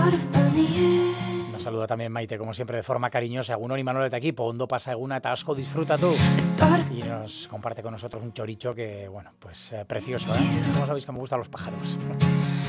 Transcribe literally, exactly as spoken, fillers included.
Nos saluda también Maite, como siempre, de forma cariñosa. Egunon y Manuel de equipo, ondo pasa eguna, eta asko disfruta tú. Y nos comparte con nosotros un choricho que, bueno, pues eh, precioso, ¿eh? Como sabéis que me gustan los pájaros.